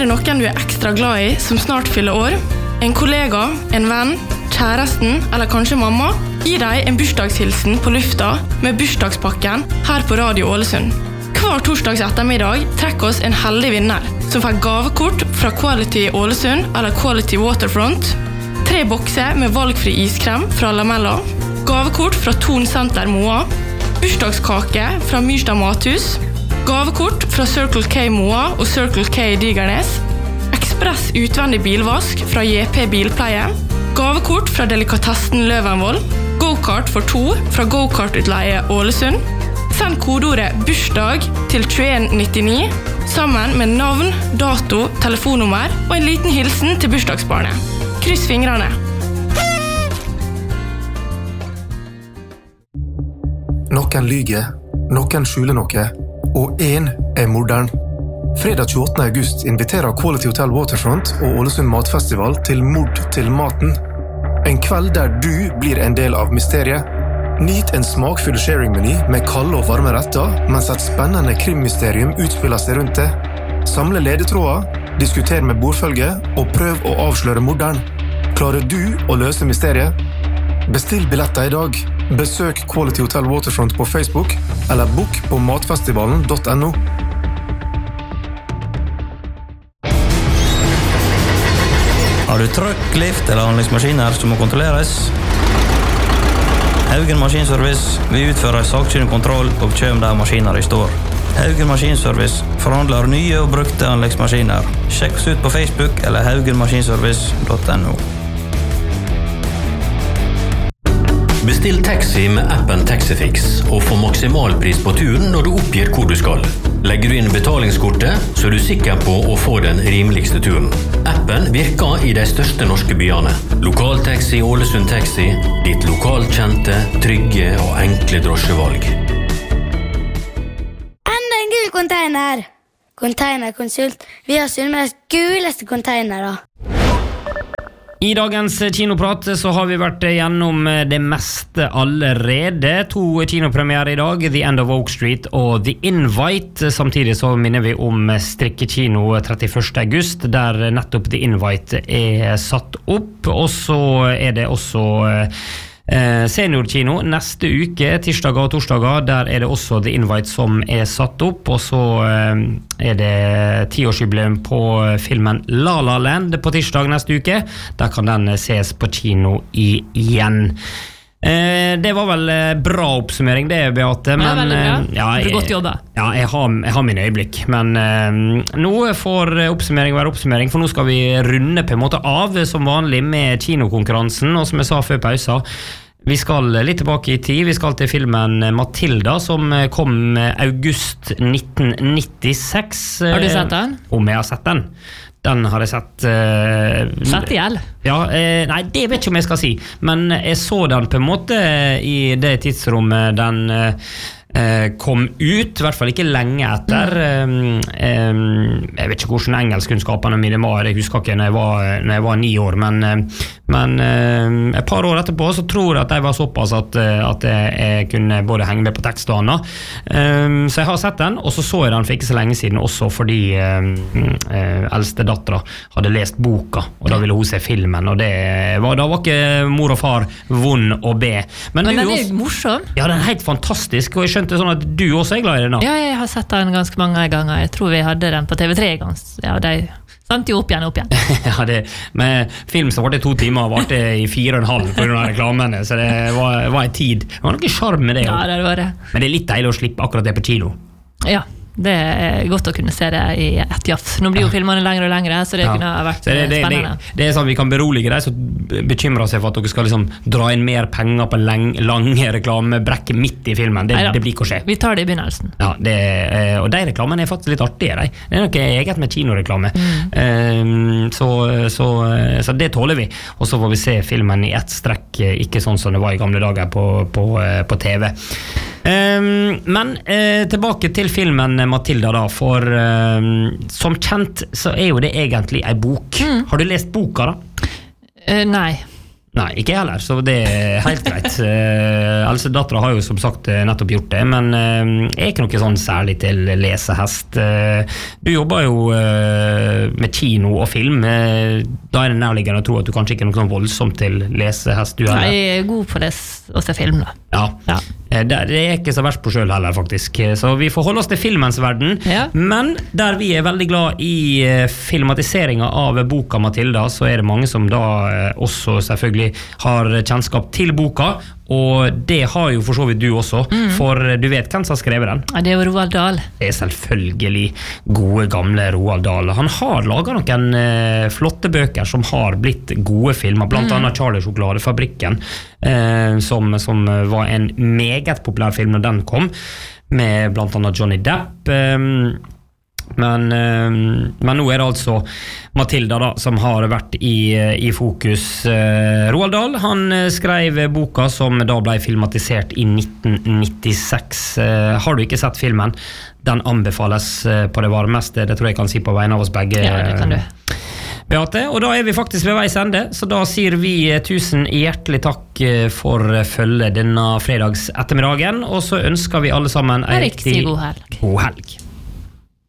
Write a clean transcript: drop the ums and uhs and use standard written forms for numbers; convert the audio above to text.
det noen du ekstra glad i som snart fyller år? En kollega, en venn, kjæresten eller kanskje mamma? Gi deg en bursdagshilsen på lufta med bursdagspakken her på Radio Ålesund. Hver torsdags ettermiddag trekker oss en heldig vinner som får gavekort fra Quality Ålesund eller Quality Waterfront, 3 bokser med valgfri iskrem fra Lamella, gavekort fra Thon Center Moa, bursdagskake fra Myrstad Mathus, gavekort fra Circle K Moa og Circle K Digernes, ekspress utvendig bilvask fra JP Bilpleie, gavekort fra Delikatessen Løvenvoll, go-kart for 2 fra Go-kart-utleie Ålesund. Send kodeordet bursdag til 2199 sammen med navn, dato, telefonnummer og en liten hilsen til bursdagsbarnet. Kryss fingrene. Noen lyger, noen skjuler noe, og en morderen. Fredag 28. august inviterer Quality Hotel Waterfront og Ålesund Matfestival til Mord til maten. En kveld der du blir en del av mysteriet. Nyt en smakfull sharing-meny med kalde og varme retter, mens et spennende krimmysterium utspiller seg rundt det. Samle ledetråder, diskuter med bordfølge og prøv å avsløre morderen. Klarer du å løse mysteriet? Bestill billetter i dag. Besøk Quality Hotel Waterfront på Facebook eller book på matfestivalen.no. Har du trøkk, lift eller anleggsmaskiner som må kontrolleres? Haugen Maskinservice vil utføre sakkyndig kontroll og kjøp der maskiner i står. Haugen Maskinservice forhandler nye og brukte anleggsmaskiner. Sjekk oss ut på Facebook eller haugenmaskinservice.no. Bestill taxi med appen Taxifix og få maksimal pris på turen når du oppgir hvor du skal. Legger du inn betalingskortet, så er du sikker på å få den rimeligste turen. Appen virker i de største norske byene. Lokaltaxi Ålesund Taxi, ditt lokalkjente, trygge og enkle drosjevalg. Enda en gul container! Containerkonsult. Vi har Sunnmøres guleste containere. I dagens kinoprat så har vi vært gjennom det meste allerede. 2 kinopremiere i dag, The End of Oak Street og The Invite. Samtidig så minner vi om Strikkekino 31. august, der nettopp The Invite er satt opp. Og så er det også seniorkino neste uke, tirsdager og torsdager. Der er det også The Invite som er satt opp. Og så er det 10-årsjubileum på filmen La La Land på tirsdag neste uke. Der kan den ses på kino igjen. Det var vel bra oppsummering det, Beate, men ja, det er godt jobba. Ja, jeg har min øyeblikk, men nå får oppsummering være oppsummering, for nå skal vi runde på en måte av som vanlig med kinokonkurransen, og som jeg sa før pausa, vi skal litt tilbake i tid. Vi skal til filmen Matilda, som kom august 1996. Har du sett den? Om jeg har sett den. Den har jeg sett Sett ihjel? Ja, nei, det vet ikke om jeg skal si, men jeg så den på en måte i det tidsrommet den kom ut, i hvert fall ikke lenge etter. Jeg vet ikke hvordan engelskkunnskapene mine var, jeg husker ikke når jeg var 9 år, men et par år etterpå så tror jeg at jeg var såpass at jeg kunne både henge med på tekst og annet. Så jeg har sett den, og så jeg den for ikke så lenge siden også fordi eldste dattera hadde lest boka, og da ville hun se filmen, og da var ikke mor og far vond å be. Men den er jo morsom. Ja, den er helt fantastisk, og jeg skjønte sånn at du også er glad i den da. Ja, jeg har sett den ganske mange ganger. Jeg tror vi hadde den på TV3 gang. Ja, de sendte jo opp igjen. Ja, med film så var det 2 timer, var det i 4,5 på grunn av reklamene, så det var en tid. Det var noe charm med det. Ja, det var det. Men det er litt deilig å slippe akkurat det på kino. Ja, det er godt å kunne se det i et jafs. Nå blir jo filmene lengre og lengre, så det kunne ha vært spennende. Det er sånn vi kan berolige deg, så bekymrer seg for at dere skal liksom dra inn mer penger på lange reklamebrekke midt i filmen. Det blir ikke å skje. Vi tar det i begynnelsen. Ja, og de reklamene er faktisk litt artige. Det er noe eget med kinoreklame. Så det tåler vi. Og så får vi se filmen i ett strekk, ikke sånn som det var i gamle dager på TV. Men tilbake til filmen Matilda da, for som kjent så er jo det egentlig en bok. Har du lest boka da? Nei. Nei, ikke heller, så det helt greit. Else datteren har jo som sagt nettopp gjort det, men jeg ikke noe sånn særlig til lesehest. Du jobber jo med kino og film. Da det nærliggende å tro at du kanskje ikke noe sånn voldsomt til lesehest. Du heller. Jeg god på å se film da. Ja. Det ikke så verst på selv heller faktisk. Så vi får holde oss til filmens verden. Men der vi veldig glad i filmatiseringen av boka Matilda, så det mange som da også selvfølgelig har kjennskap til boka, og det har jo for så vidt du også, for du vet hvem som har skrevet den. Ja, det jo Roald Dahl. Det selvfølgelig gode gamle Roald Dahl. Han har laget noen flotte bøker som har blitt gode filmer, blant annet Charlie Sjokoladefabrikken, som var en meget populær film når den kom, med blant annet Johnny Depp. Men nå det altså Matilda da, som har vært i fokus. Roald Dahl, han skrev boka som da ble filmatisert i 1996. Har du ikke sett filmen? Den anbefales på det varmeste, det tror jeg kan si på vegne av oss begge. Ja, det kan du. Beate, og da vi faktisk ved veis ende, så da sier vi tusen hjertelig takk for følge denne fredags ettermiddagen, og så ønsker vi alle sammen en riktig god helg. God helg.